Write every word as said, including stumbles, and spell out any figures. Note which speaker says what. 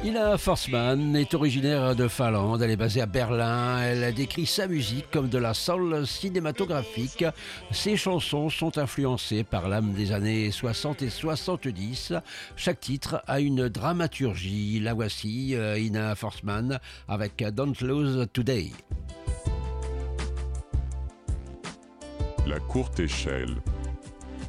Speaker 1: Ina Forsman est originaire de Finlande, elle est basée à Berlin, elle décrit sa musique comme de la soul cinématographique. Ses chansons sont influencées par l'âme des années soixante et soixante-dix. Chaque titre a une dramaturgie. La voici, euh, Ina Forsman avec Don't Lose Today.
Speaker 2: La courte échelle,